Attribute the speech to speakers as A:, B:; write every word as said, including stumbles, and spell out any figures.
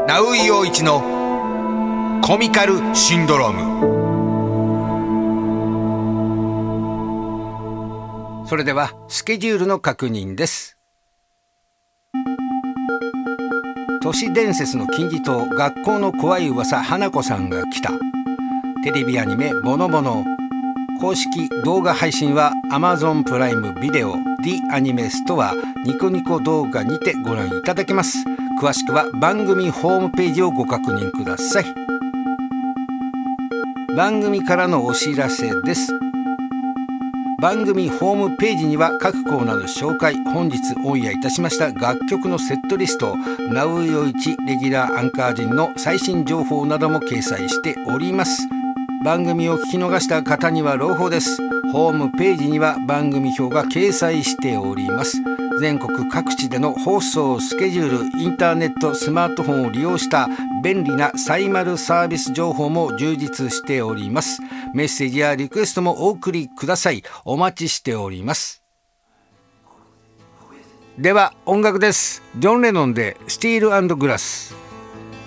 A: ナウイ陽一のコミカルシンドローム。それではスケジュールの確認です。都市伝説の金字塔、学校の怖い噂、花子さんが来た。テレビアニメボノボノ。公式動画配信は Amazon プライムビデオ The アニメストアニコニコ動画にてご覧いただけます。詳しくは番組ホームページをご確認ください。番組からのお知らせです。番組ホームページには各コーナーの紹介、本日オンエアいたしました楽曲のセットリスト、ナウヨイチレギュラーアンカー陣の最新情報なども掲載しております。番組を聞き逃した方には朗報です。ホームページには番組表が掲載しております。全国各地での放送スケジュール、インターネット、スマートフォンを利用した便利なサイマルサービス情報も充実しております。メッセージやリクエストもお送りください。お待ちしております。では音楽です。ジョン・レノンでスティール&グラス。